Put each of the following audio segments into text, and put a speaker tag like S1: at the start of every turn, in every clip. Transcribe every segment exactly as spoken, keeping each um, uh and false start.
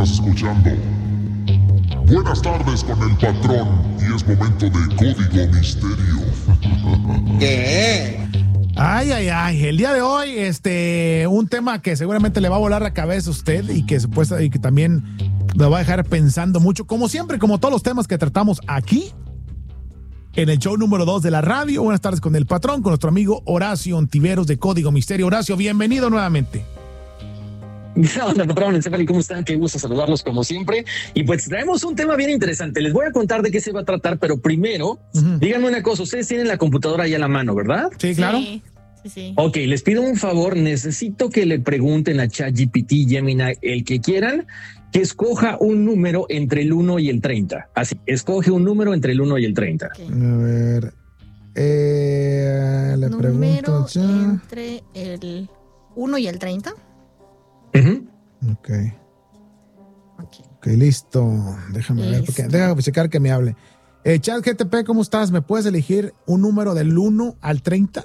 S1: Estás escuchando Buenas tardes con el patrón y es momento de Código Misterio.
S2: ¿Qué?
S3: Ay, ay, ay, el día de hoy, este, un tema que seguramente le va a volar la cabeza a usted y que supuesta y que también lo va a dejar pensando mucho, como siempre, como todos los temas que tratamos aquí en el show número dos de la radio. Buenas tardes con el patrón, con nuestro amigo Horacio Ontiveros de Código Misterio. Horacio, bienvenido nuevamente.
S2: Hola, patrón, ¿cómo están? Qué gusto saludarlos como siempre. Y pues traemos un tema bien interesante. Les voy a contar de qué se va a tratar, pero primero, uh-huh. díganme una cosa. Ustedes tienen la computadora ahí a la mano, ¿verdad?
S3: Sí, claro.
S4: Sí, sí, sí.
S2: Ok, les pido un favor. Necesito que le pregunten a ChatGPT, Gemini, el que quieran, que escoja un número entre el uno y el treinta. Así, escoge un número entre el uno y el treinta.
S3: Okay. A ver, eh, le
S4: número
S3: pregunto ya.
S4: Entre el uno y el treinta.
S2: Uh-huh.
S3: Okay. ok. Ok, listo. Déjame listo. ver, porque déjame checar que me hable. Eh, Chat G T P, ¿cómo estás? ¿Me puedes elegir un número del uno al treinta?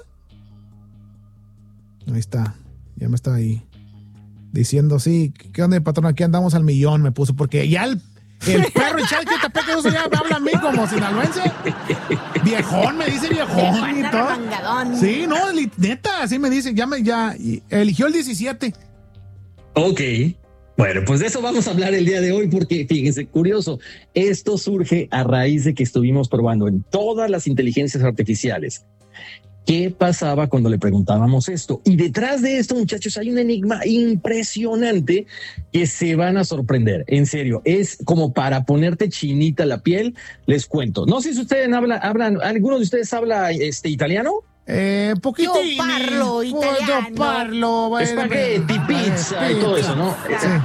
S3: Ahí está. Ya me está ahí diciendo, sí, ¿qué onda, patrón? Aquí andamos al millón, me puso, porque ya el, el perro, el Chat G T P, que usa, ya me habla a mí como sinaloense. Viejón, me dice viejón y todo. Sí, no, neta, así me dice, ya me, ya, eligió el diecisiete.
S2: Ok, bueno, pues de eso vamos a hablar el día de hoy porque, fíjense, curioso, esto surge a raíz de que estuvimos probando en todas las inteligencias artificiales qué pasaba cuando le preguntábamos esto. Y detrás de esto, muchachos, hay un enigma impresionante que se van a sorprender. En serio, es como para ponerte chinita la piel. Les cuento. No sé si ustedes hablan, hablan ¿alguno de ustedes habla este, italiano?
S3: Eh, poquito.
S4: Yo parlo italiano.
S3: Yo parlo.
S2: Espagueti, pizza y todo eso, ¿no?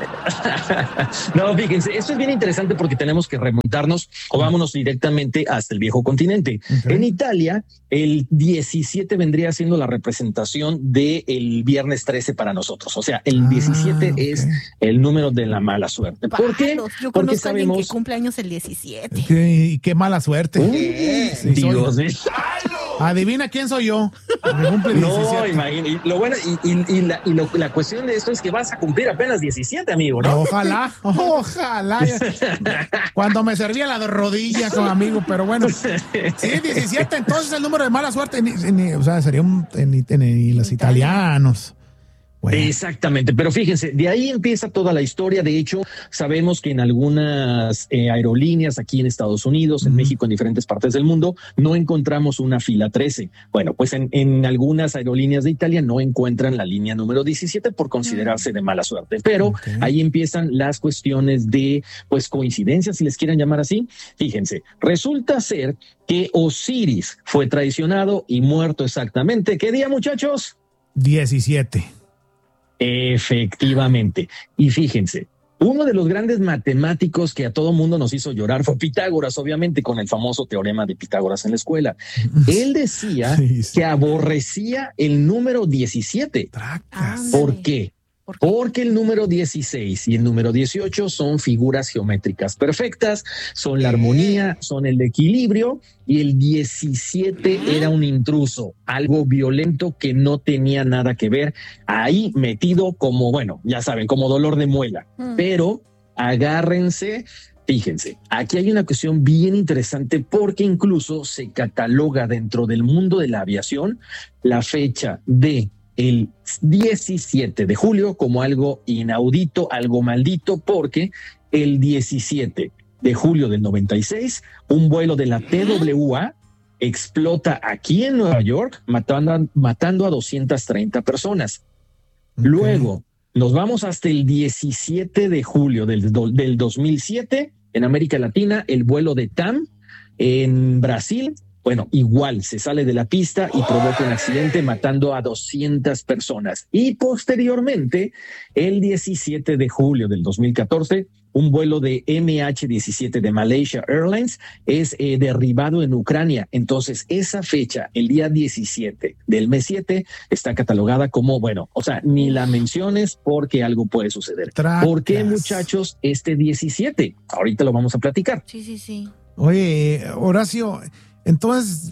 S2: Sí. No, fíjense, esto es bien interesante porque tenemos que remontarnos o vámonos directamente hasta el viejo continente. Okay. En Italia, el diecisiete vendría siendo la representación del viernes trece para nosotros. O sea, el diecisiete ah, okay. es el número de la mala suerte. ¿Por qué?
S4: Yo
S2: porque
S4: conozco a alguien que cumple años el diecisiete.
S3: ¿Qué, qué mala suerte.
S2: Uy, sí, Dios mío.
S3: Adivina quién soy yo.
S2: No, imagínate. Lo bueno, y, y, y, la, y lo, la cuestión de esto es que vas a cumplir apenas diecisiete, amigo, ¿no?
S3: Ojalá, ojalá. Cuando me servía la rodilla como amigo, pero bueno. Sí, diecisiete, entonces el número de mala suerte, ni, ni, o sea, sería un, en, en, en los italianos. Bueno.
S2: Exactamente, pero fíjense, de ahí empieza toda la historia. De hecho, sabemos que en algunas eh, aerolíneas aquí en Estados Unidos, en uh-huh. México, en diferentes partes del mundo, no encontramos una fila trece. Bueno, pues en, en algunas aerolíneas de Italia no encuentran la línea número diecisiete por considerarse de mala suerte. Pero okay. ahí empiezan las cuestiones de, pues, coincidencias, si les quieren llamar así. Fíjense, resulta ser que Osiris fue traicionado y muerto exactamente. ¿Qué día, muchachos?
S3: diecisiete.
S2: Efectivamente. Y fíjense, uno de los grandes matemáticos que a todo mundo nos hizo llorar fue Pitágoras, obviamente, con el famoso teorema de Pitágoras en la escuela. Él decía sí, sí. que aborrecía el número diecisiete.
S3: Tracas.
S2: ¿Por qué? ¿Por qué? Porque el número dieciséis y el número dieciocho son figuras geométricas perfectas, son la armonía, son el equilibrio, y el diecisiete era un intruso, algo violento que no tenía nada que ver, ahí metido como, bueno, ya saben, como dolor de muela. Mm. Pero agárrense, fíjense, aquí hay una cuestión bien interesante porque incluso se cataloga dentro del mundo de la aviación la fecha de el diecisiete de julio como algo inaudito, algo maldito, porque el diecisiete de julio del noventa y seis, un vuelo de la T W A explota aquí en Nueva York, matando a, matando a doscientas treinta personas. Okay. Luego nos vamos hasta el diecisiete de julio del, del dos mil siete, en América Latina, el vuelo de T A M en Brasil. Bueno, igual se sale de la pista y provoca un accidente matando a doscientas personas. Y posteriormente, el diecisiete de julio del dos mil catorce, un vuelo de M H diecisiete de Malaysia Airlines es eh, derribado en Ucrania. Entonces, esa fecha, el día diecisiete del mes siete, está catalogada como, bueno, o sea, ni la menciones porque algo puede suceder.
S3: Tracas.
S2: ¿Por qué, muchachos, este diecisiete? Ahorita lo vamos a platicar.
S4: Sí, sí, sí.
S3: Oye, Horacio, entonces,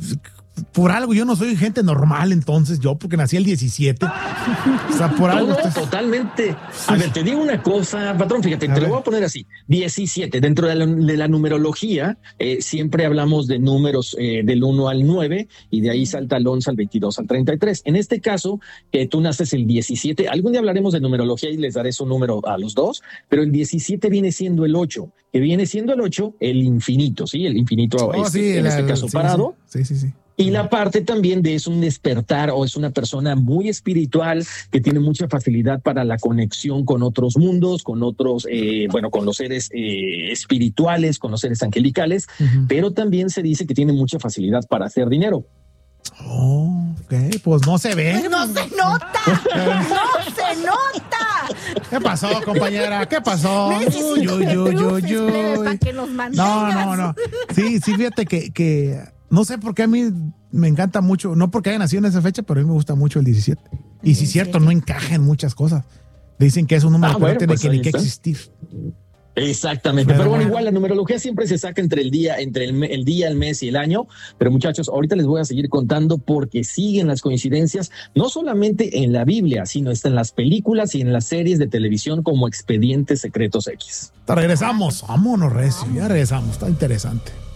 S3: por algo, yo no soy gente normal entonces, yo, porque nací el diecisiete. O sea, por algo.
S2: No, no,
S3: usted...
S2: totalmente. A ver, te digo una cosa, patrón, fíjate,
S3: A
S2: te
S3: ver.
S2: lo voy a poner así. diecisiete, dentro de la, de la numerología, eh, siempre hablamos de números eh, del uno al nueve y de ahí salta al once, al veintidós, al treinta y tres. En este caso, eh, tú naces el diecisiete. Algún día hablaremos de numerología y les daré su número a los dos, pero el diecisiete viene siendo el ocho, que viene siendo el ocho, el infinito, ¿sí? El infinito
S3: Oh,
S2: este,
S3: sí,
S2: en
S3: la-
S2: este caso
S3: sí,
S2: parado.
S3: Sí, sí, sí. sí.
S2: Y la parte también de es un despertar o es una persona muy espiritual que tiene mucha facilidad para la conexión con otros mundos, con otros, eh, bueno, con los seres eh, espirituales, con los seres angelicales,
S3: Uh-huh.
S2: pero también se dice que tiene mucha facilidad para hacer dinero.
S3: Oh, ok, pues no se ve.
S4: No se nota, no se nota.
S3: ¿Qué pasó, compañera? ¿Qué pasó?
S4: Necesito
S3: Uy, uy, uy, uy,
S4: triunfes, plebes,
S3: uy.
S4: para que nos
S3: No,
S4: mantengas.
S3: no, no. Sí, sí, fíjate que, que no sé por qué a mí me encanta mucho, no porque haya nacido en esa fecha, pero a mí me gusta mucho el diecisiete. Y si es cierto, no encaja en muchas cosas. Dicen que es un número
S2: Ah,
S3: que
S2: bueno,
S3: no tiene
S2: pues
S3: que
S2: ahí
S3: ni que
S2: está.
S3: existir.
S2: Exactamente,
S3: Pero
S2: pero bueno,
S3: bueno.
S2: igual la numerología siempre se saca entre el día, entre el, me- el día, el mes y el año. Pero muchachos, ahorita les voy a seguir contando porque siguen las coincidencias, no solamente en la Biblia, sino está en las películas y en las series de televisión como Expedientes Secretos X.
S3: Regresamos. Vámonos, Recio. Ya regresamos. Está interesante.